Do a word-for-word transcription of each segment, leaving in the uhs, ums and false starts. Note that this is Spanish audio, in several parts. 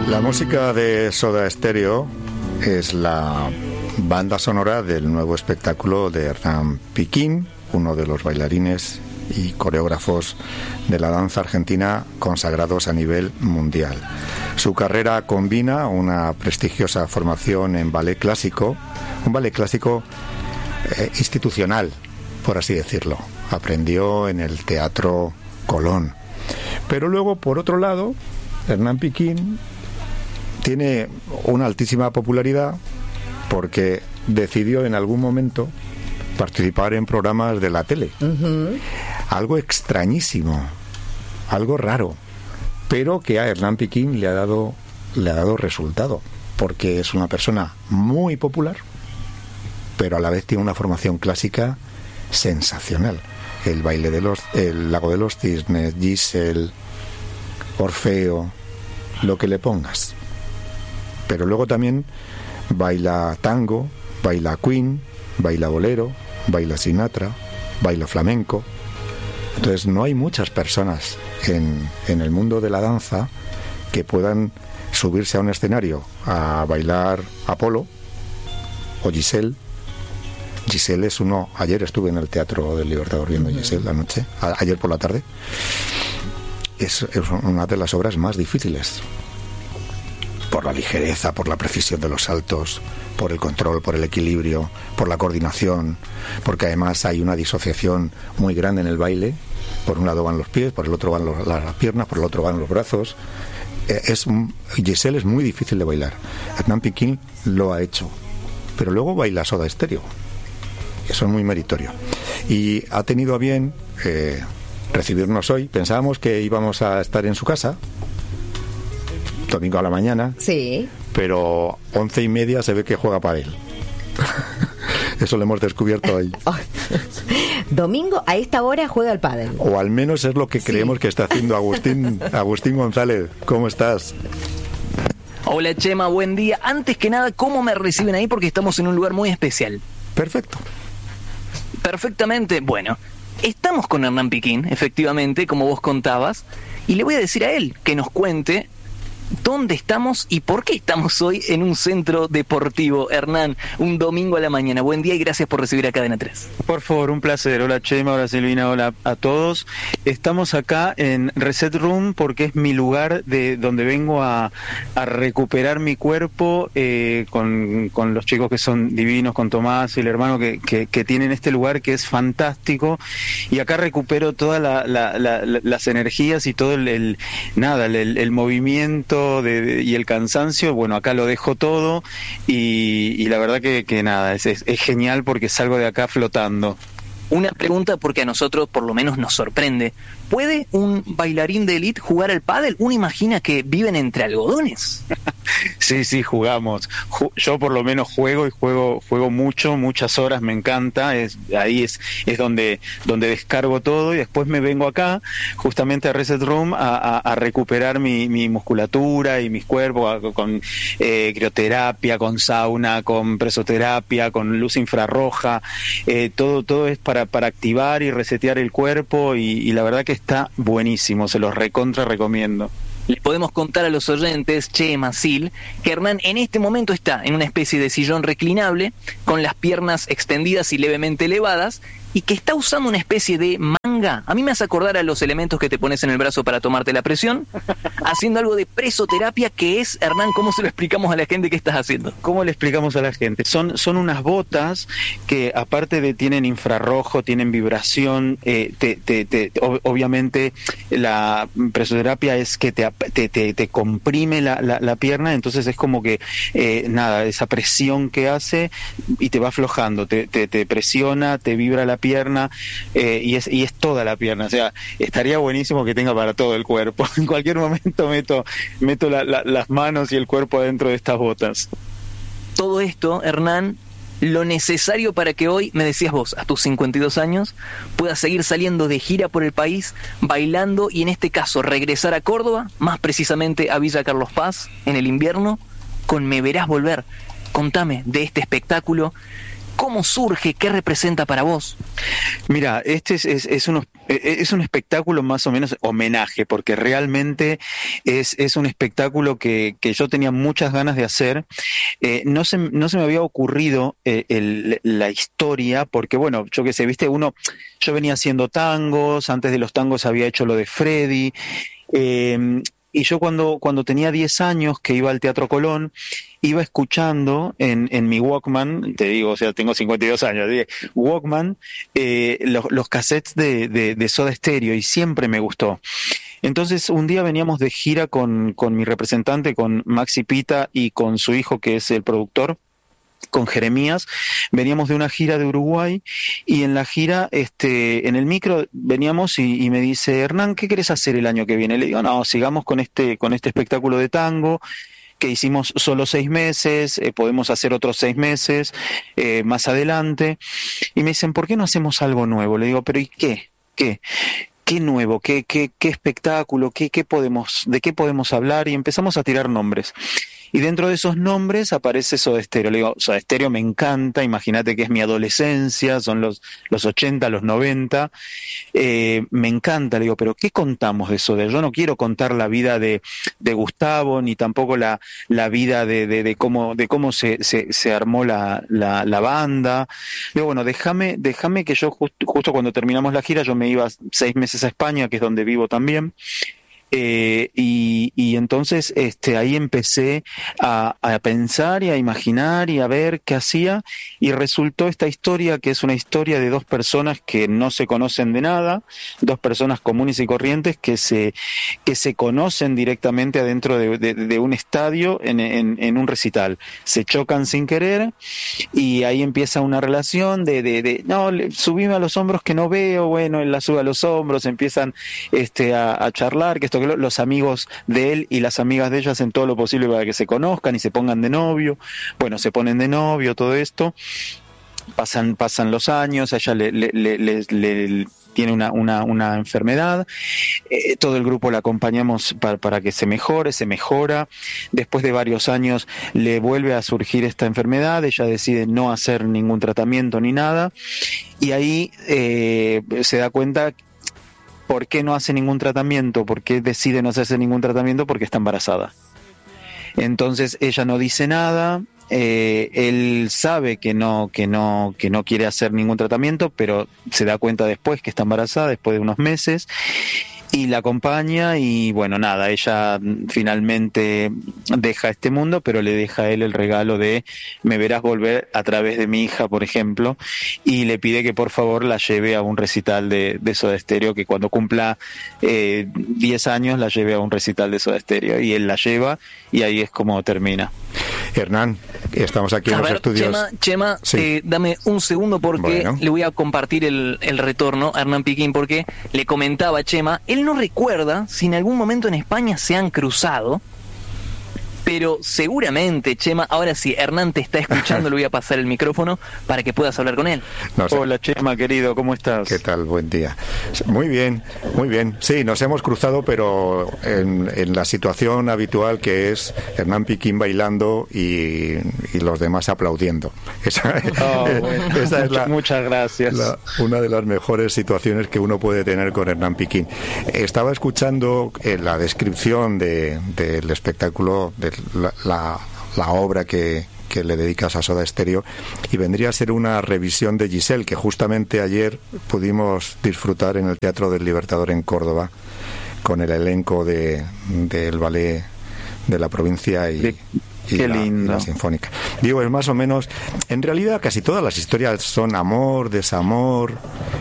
La música de Soda Stereo es la banda sonora del nuevo espectáculo de Hernán Piquín, uno de los bailarines y coreógrafos de la danza argentina consagrados a nivel mundial. Su carrera combina una prestigiosa formación en ballet clásico, un ballet clásico eh, institucional, por así decirlo. Aprendió en el Teatro Colón. Pero luego, por otro lado, Hernán Piquín tiene una altísima popularidad porque decidió en algún momento participar en programas de la tele. Uh-huh. Algo extrañísimo, algo raro, pero que a Hernán Piquín le ha dado le ha dado resultado, porque es una persona muy popular, pero a la vez tiene una formación clásica sensacional. El baile de los, el lago de los cisnes, Giselle, Orfeo, lo que le pongas. Pero luego también baila tango, baila Queen, baila bolero, baila Sinatra, baila flamenco. Entonces no hay muchas personas en, en el mundo de la danza que puedan subirse a un escenario a bailar Apolo o Giselle. Giselle es uno, ayer estuve en el Teatro del Libertador viendo Giselle la noche, a, ayer por la tarde. Es, es una de las obras más difíciles, por la ligereza, por la precisión de los saltos, por el control, por el equilibrio, por la coordinación, porque además hay una disociación muy grande en el baile. Por un lado van los pies, por el otro van los, las piernas, por el otro van los brazos. Es, Giselle es muy difícil de bailar. Hernán Piquín lo ha hecho, pero luego baila Soda Stereo. Eso es muy meritorio. Y ha tenido a bien eh, recibirnos hoy. Pensábamos que íbamos a estar en su casa domingo a la mañana. Sí. Pero once y media se ve que juega pádel. Eso lo hemos descubierto hoy. Domingo a esta hora juega al pádel. O al menos es lo que creemos sí. que está haciendo Agustín. Agustín González, ¿cómo estás? Hola Chema, buen día. Antes que nada, ¿cómo me reciben ahí? Porque estamos en un lugar muy especial. Perfecto. Perfectamente, bueno. Estamos con Hernán Piquín, efectivamente, como vos contabas. Y le voy a decir a él que nos cuente dónde estamos y por qué estamos hoy en un centro deportivo. Hernán, un domingo a la mañana. Buen día y gracias por recibir a Cadena tres. Por favor, un placer. Hola Chema, hola Silvina, hola a todos. Estamos acá en Reset Room porque es mi lugar de donde vengo a, a recuperar mi cuerpo eh, con, con los chicos que son divinos, con Tomás y el hermano que, que, que tienen este lugar que es fantástico. Y acá recupero todas la, la, la, la, las energías y todo el, el nada, el, el movimiento De, de, y el cansancio. Bueno, acá lo dejo todo y, y la verdad que, que nada, es, es, es genial porque salgo de acá flotando. Una pregunta porque a nosotros por lo menos nos sorprende. ¿Puede un bailarín de élite jugar al pádel? Uno imagina que viven entre algodones. Sí, sí, jugamos. Yo por lo menos juego y juego juego mucho, muchas horas, me encanta. Es, ahí es es donde donde descargo todo y después me vengo acá justamente a Reset Room a, a, a recuperar mi, mi musculatura y mis cuerpos a, con eh, crioterapia, con sauna, con presoterapia, con luz infrarroja. Eh, todo todo es para para activar y resetear el cuerpo y, y la verdad que está buenísimo, se los recontra recomiendo. Les podemos contar a los oyentes, Chema, Sil, que Hernán en este momento está en una especie de sillón reclinable, con las piernas extendidas y levemente elevadas, y que está usando una especie de manga. A mí me hace acordar a los elementos que te pones en el brazo para tomarte la presión, haciendo algo de presoterapia, que es, Hernán, ¿cómo se lo explicamos a la gente que estás haciendo? ¿Cómo le explicamos a la gente? Son, son unas botas que aparte de tienen infrarrojo, tienen vibración, eh, te, te, te, obviamente la presoterapia es que te, te, te, te comprime la, la, la pierna, entonces es como que, eh, nada, esa presión que hace y te va aflojando, te, te, te presiona, te vibra la pierna eh, y, es, y es toda la pierna, o sea, estaría buenísimo que tenga para todo el cuerpo. En cualquier momento meto, meto la, la, las manos y el cuerpo adentro de estas botas. Todo esto, Hernán, lo necesario para que hoy, me decías vos, a tus cincuenta y dos años, puedas seguir saliendo de gira por el país, bailando y en este caso regresar a Córdoba, más precisamente a Villa Carlos Paz, en el invierno, con Me Verás Volver. Contame de este espectáculo ¿Cómo surge? ¿Qué representa para vos? Mira, este es, es, es, un, es un espectáculo más o menos homenaje, porque realmente es, es un espectáculo que, que yo tenía muchas ganas de hacer. Eh, no, se, no se me había ocurrido eh, el, la historia, porque bueno, yo qué sé, viste, uno, yo venía haciendo tangos, antes de los tangos había hecho lo de Freddy, eh, y yo cuando, cuando tenía diez años, que iba al Teatro Colón, iba escuchando en, en mi Walkman, te digo, o sea, tengo cincuenta y dos años, dije, Walkman, eh, los, los cassettes de, de, de Soda Stereo, y siempre me gustó. Entonces, un día veníamos de gira con, con mi representante, con Maxi Pita y con su hijo, que es el productor, con Jeremías, veníamos de una gira de Uruguay, y en la gira, este, en el micro veníamos y, y me dice, Hernán, ¿qué querés hacer el año que viene? Le digo, no, sigamos con este, con este espectáculo de tango, que hicimos solo seis meses, eh, podemos hacer otros seis meses eh, más adelante. Y me dicen, ¿por qué no hacemos algo nuevo? Le digo, ¿pero y qué? ¿Qué? ¿Qué nuevo? ¿Qué, qué, qué espectáculo? ¿Qué, qué podemos, ¿De qué podemos hablar? Y empezamos a tirar nombres. Y dentro de esos nombres aparece Soda Stereo. Le digo, Soda Stereo me encanta, imagínate que es mi adolescencia, son los, los ochenta, los noventa, eh, me encanta. Le digo, pero ¿qué contamos de Soda? Yo no quiero contar la vida de, de Gustavo, ni tampoco la, la vida de, de, de cómo, de cómo se, se, se armó la, la, la banda. Le digo, bueno, déjame, déjame que yo just, justo cuando terminamos la gira, yo me iba seis meses a España, que es donde vivo también. Eh, y, y entonces este, ahí empecé a, a pensar y a imaginar y a ver qué hacía, y resultó esta historia, que es una historia de dos personas que no se conocen de nada, dos personas comunes y corrientes que se, que se conocen directamente adentro de, de, de un estadio en, en, en un recital, se chocan sin querer, y ahí empieza una relación de, de, de no, subime a los hombros que no veo, bueno, él la sube a los hombros, empiezan este, a, a charlar, que esto que los amigos de él y las amigas de ella hacen todo lo posible para que se conozcan y se pongan de novio. Bueno, se ponen de novio, todo esto. Pasan, pasan los años, a ella le, le, le, le, le tiene una, una, una enfermedad, eh, todo el grupo la acompañamos para, para que se mejore, se mejora. Después de varios años le vuelve a surgir esta enfermedad, ella decide no hacer ningún tratamiento ni nada, y ahí eh, se da cuenta. ¿Por qué no hace ningún tratamiento? ¿Por qué decide no hacerse ningún tratamiento? Porque está embarazada. Entonces ella no dice nada, eh, él sabe que no, que no, que no quiere hacer ningún tratamiento, pero se da cuenta después que está embarazada, después de unos meses, y la acompaña, y bueno, nada, ella finalmente deja este mundo, pero le deja a él el regalo de me verás volver a través de mi hija, por ejemplo, y le pide que por favor la lleve a un recital de, de Soda Stereo, que cuando cumpla eh, diez años la lleve a un recital de Soda Stereo, y él la lleva, y ahí es como termina. Hernán, estamos aquí en a los ver, estudios. Chema, Chema sí. eh, dame un segundo porque bueno. le voy a compartir el, el retorno a Hernán Piquín, porque le comentaba a Chema, él no recuerda si en algún momento en España se han cruzado, pero seguramente, Chema, ahora sí, Hernán te está escuchando, le voy a pasar el micrófono para que puedas hablar con él. No sé. Hola, Chema, querido, ¿cómo estás? ¿Qué tal? Buen día. Muy bien, muy bien. Sí, nos hemos cruzado, pero en, en la situación habitual, que es Hernán Piquín bailando y, y los demás aplaudiendo. Esa, oh, bueno. esa es la, muchas gracias. La, una de las mejores situaciones que uno puede tener con Hernán Piquín. Estaba escuchando eh, la descripción de, del espectáculo, de la, la, la obra que, que le dedicas a Soda Stereo, y vendría a ser una revisión de Giselle, que justamente ayer pudimos disfrutar en el Teatro del Libertador en Córdoba con el elenco de del ballet de la provincia y, y, Qué la, y la sinfónica. Digo, es más o menos, en realidad casi todas las historias son amor, desamor,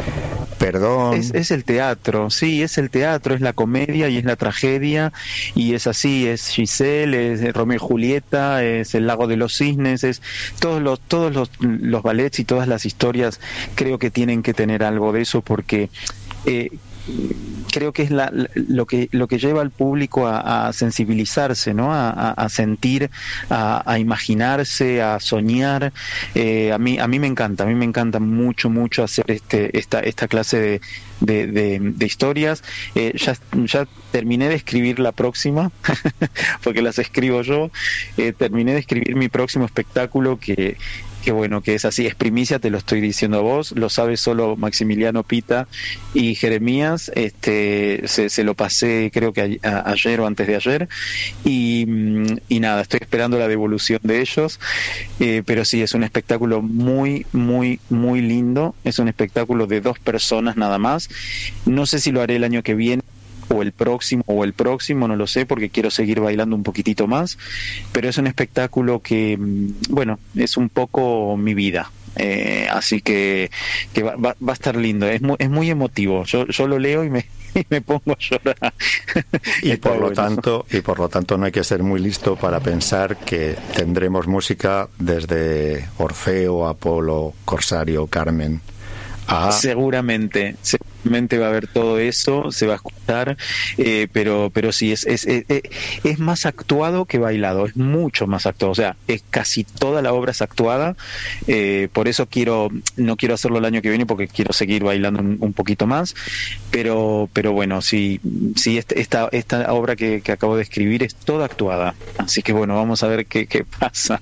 perdón. Es, es el teatro, sí, es el teatro, es la comedia y es la tragedia, y es así, es Giselle, es Romeo y Julieta, es El lago de los cisnes, es todos los todos los, los ballets y todas las historias creo que tienen que tener algo de eso, porque eh, creo que es la, lo que lo que lleva al público a, a sensibilizarse, ¿no? A, a, a sentir, a, a imaginarse, a soñar. Eh, a mí a mí me encanta, a mí me encanta mucho mucho hacer este esta esta clase de de, de, de historias. Eh, ya ya terminé de escribir la próxima porque las escribo yo. Eh, terminé de escribir mi próximo espectáculo, que que bueno, que es así, es primicia, te lo estoy diciendo a vos, lo sabe solo Maximiliano Pita y Jeremías, este, se, se lo pasé creo que a, a, ayer o antes de ayer, y, y nada, estoy esperando la devolución de ellos, eh, pero sí, es un espectáculo muy, muy, muy lindo, es un espectáculo de dos personas nada más, no sé si lo haré el año que viene, o el próximo, o el próximo, no lo sé, porque quiero seguir bailando un poquitito más, pero es un espectáculo que, bueno, es un poco mi vida, eh, así que, que va, va, va a estar lindo, es muy, es muy emotivo, yo, yo lo leo y me, y me pongo a llorar. Y por lo bueno. tanto, y por lo tanto no hay que ser muy listo para pensar que tendremos música desde Orfeo, Apolo, Corsario, Carmen. Ah. Seguramente, seguramente va a haber todo eso, se va a escuchar, eh, pero pero sí, es, es, es, es más actuado que bailado, es mucho más actuado, o sea, es casi toda la obra es actuada, eh, por eso quiero, no quiero hacerlo el año que viene porque quiero seguir bailando un, un poquito más, pero pero bueno, sí, sí esta, esta obra que, que acabo de escribir es toda actuada, así que bueno, vamos a ver qué, qué pasa.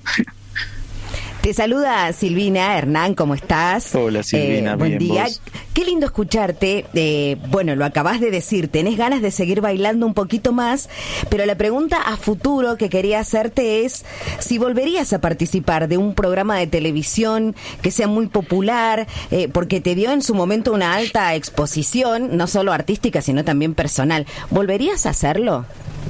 Te saluda Silvina. Hernán, ¿cómo estás? Hola Silvina, eh, buen bien, día. ¿vos? Qué lindo escucharte. Eh, bueno, lo acabás de decir, tenés ganas de seguir bailando un poquito más, pero la pregunta a futuro que quería hacerte es si volverías a participar de un programa de televisión que sea muy popular, eh, porque te dio en su momento una alta exposición, no solo artística, sino también personal. ¿Volverías a hacerlo?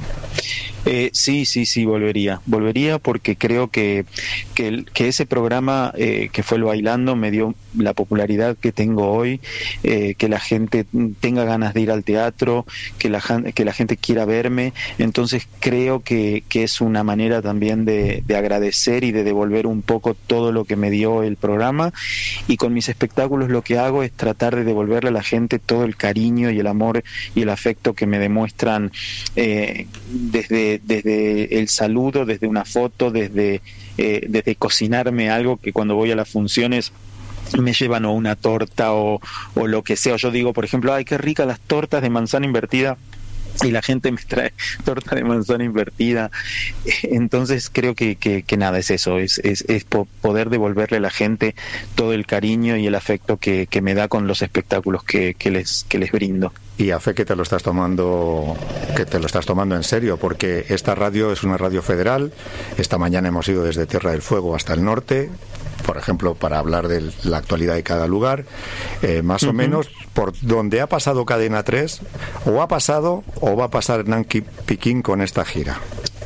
Eh, sí, sí, sí, volvería. Volvería porque creo que, que, el, que ese programa eh, que fue el Bailando me dio la popularidad que tengo hoy, eh, que la gente tenga ganas de ir al teatro, que la, que la gente quiera verme. Entonces creo que, que es una manera también de, de agradecer y de devolver un poco todo lo que me dio el programa. Y con mis espectáculos lo que hago es tratar de devolverle a la gente todo el cariño y el amor y el afecto que me demuestran eh, desde desde el saludo, desde una foto, desde, eh, desde cocinarme algo que cuando voy a las funciones me llevan o una torta o, o lo que sea. Yo digo, por ejemplo, ay, qué ricas las tortas de manzana invertida, y la gente me trae torta de manzana invertida. Entonces creo que, que, que nada, es eso, es, es, es poder devolverle a la gente todo el cariño y el afecto que, que me da con los espectáculos que, que les, que les brindo. Y a fe que te lo estás tomando, que te lo estás tomando en serio, porque esta radio es una radio federal. Esta mañana hemos ido desde Tierra del Fuego hasta el norte, por ejemplo, para hablar de la actualidad de cada lugar, eh, más uh-huh. o menos por donde ha pasado Cadena tres, o ha pasado o va a pasar Hernán Piquín con esta gira.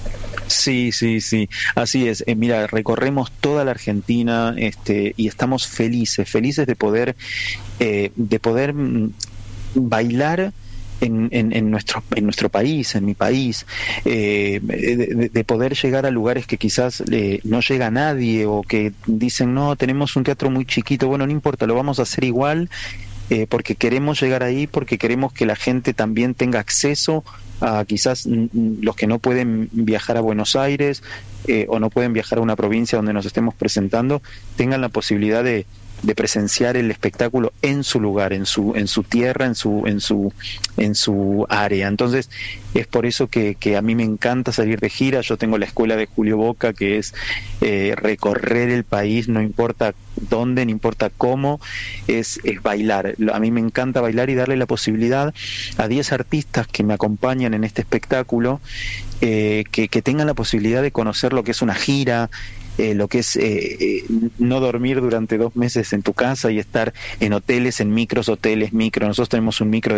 Sí, sí, sí, así es. Eh, mira, recorremos toda la Argentina, este, y estamos felices, felices de poder, eh, de poder mm, bailar En, en, en nuestro en nuestro país, en mi país, eh, de, de poder llegar a lugares que quizás eh, no llega nadie, o que dicen, no, tenemos un teatro muy chiquito. Bueno, no importa, lo vamos a hacer igual, eh, porque queremos llegar ahí, porque queremos que la gente también tenga acceso a quizás mm, los que no pueden viajar a Buenos Aires, eh, o no pueden viajar a una provincia donde nos estemos presentando, tengan la posibilidad de de presenciar el espectáculo en su lugar, en su en su tierra, en su en su en su área. Entonces es por eso que, que a mí me encanta salir de gira. Yo tengo la escuela de Julio Boca, que es eh, recorrer el país, no importa dónde, no importa cómo, es, es bailar. A mí me encanta bailar y darle la posibilidad a diez artistas que me acompañan en este espectáculo, eh, que, que tengan la posibilidad de conocer lo que es una gira, Eh, lo que es eh, eh, no dormir durante dos meses en tu casa y estar en hoteles, en micros, hoteles, micro. Nosotros tenemos un micro de